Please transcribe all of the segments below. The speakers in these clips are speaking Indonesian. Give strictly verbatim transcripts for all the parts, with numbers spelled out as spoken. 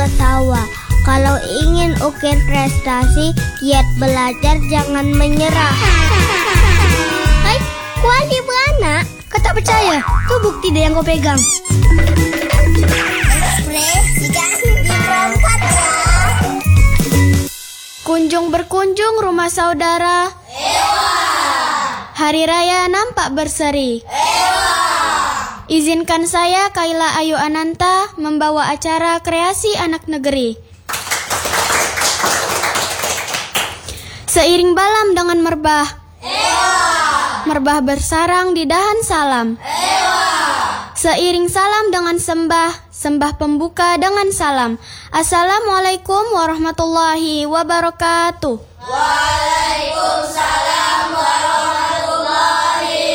tertawa. Kalau ingin ukir prestasi, giat belajar jangan menyerah. Hai, kuali beranak. Kau tak percaya? Tuh bukti deh yang kau pegang. Ekspresikan di perangkat ya. Kunjung berkunjung rumah saudara. Ewa. Hari raya nampak berseri. Ewa. Izinkan saya Kaila Ayu Ananta membawa acara kreasi anak negeri. Seiring balam dengan merbah. Ewa. Merbah bersarang di dahan salam. Ewa. Seiring salam dengan sembah, sembah pembuka dengan salam. Assalamualaikum warahmatullahi wabarakatuh. Waalaikumsalam warahmatullahi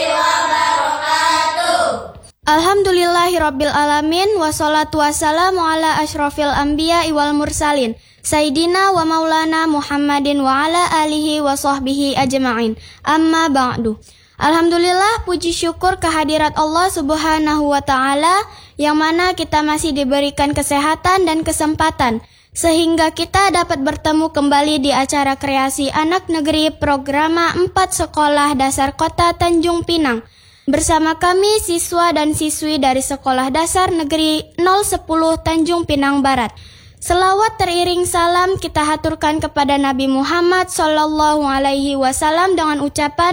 wabarakatuh. Alhamdulillahirabbil alamin wassalatu wassalamu ala asyrafil anbiya wal mursalin Sayyidina wa maulana Muhammadin wa ala alihi wa sahbihi ajma'in. Amma ba'du. Alhamdulillah, puji syukur kehadirat Allah subhanahu wa ta'ala yang mana kita masih diberikan kesehatan dan kesempatan sehingga kita dapat bertemu kembali di acara kreasi anak negeri Programa empat Sekolah Dasar Kota Tanjung Pinang bersama kami siswa dan siswi dari Sekolah Dasar Negeri nol sepuluh Tanjung Pinang Barat. Selawat teriring salam kita haturkan kepada Nabi Muhammad sallallahu alaihi wasallam dengan ucapan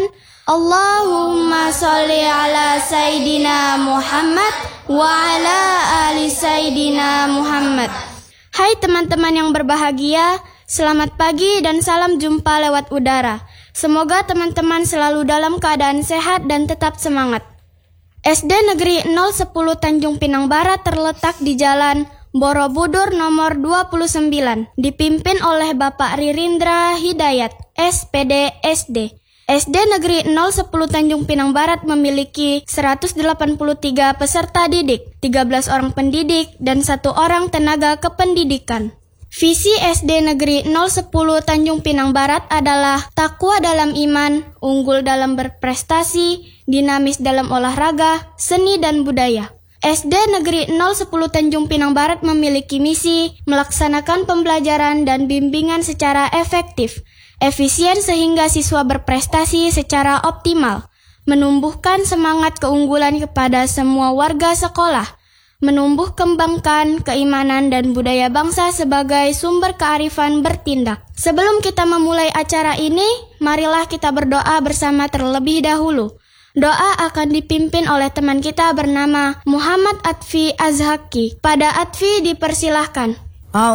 Allahumma sholli ala Sayyidina Muhammad wa ala ali Sayyidina Muhammad. Hai teman-teman yang berbahagia, selamat pagi dan salam jumpa lewat udara. Semoga teman-teman selalu dalam keadaan sehat dan tetap semangat. S D Negeri nol sepuluh Tanjung Pinang Barat terletak di Jalan Borobudur nomor dua puluh sembilan, dipimpin oleh Bapak Ririndra Hidayat, S P D S D. S D Negeri nol sepuluh Tanjung Pinang Barat memiliki seratus delapan puluh tiga peserta didik, tiga belas orang pendidik, dan satu orang tenaga kependidikan. Visi S D Negeri nol sepuluh Tanjung Pinang Barat adalah takwa dalam iman, unggul dalam berprestasi, dinamis dalam olahraga, seni dan budaya. S D Negeri nol sepuluh Tanjung Pinang Barat memiliki misi melaksanakan pembelajaran dan bimbingan secara efektif, efisien sehingga siswa berprestasi secara optimal, menumbuhkan semangat keunggulan kepada semua warga sekolah, menumbuh kembangkan keimanan dan budaya bangsa sebagai sumber kearifan bertindak. Sebelum kita memulai acara ini, marilah kita berdoa bersama terlebih dahulu. Doa akan dipimpin oleh teman kita bernama Muhammad Atfi Azhaki. Pada Atfi dipersilahkan.